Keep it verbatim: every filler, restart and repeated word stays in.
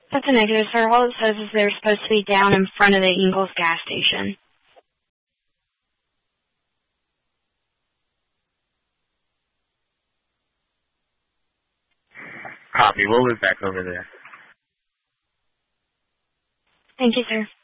That's a negative, sir. All it says is they're supposed to be down in front of the Ingalls gas station. Copy. We'll move back over there. Thank you, sir.